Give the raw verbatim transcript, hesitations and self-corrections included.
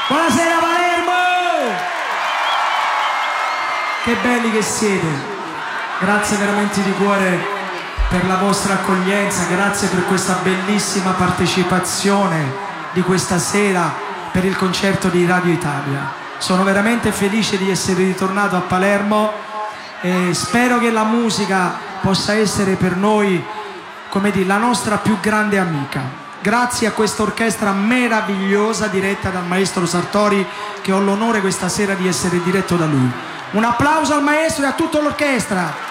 Buonasera Palermo! Che belli che siete! Grazie veramente di cuore per la vostra accoglienza, grazie per questa bellissima partecipazione di questa sera per il concerto di Radio Italia. Sono veramente felice di essere ritornato a Palermo e spero che la musica possa essere per noi, come dire, la nostra più grande amica. Grazie a questa orchestra meravigliosa diretta dal maestro Sartori, che ho l'onore questa sera di essere diretto da lui. Un applauso al maestro e a tutta l'orchestra.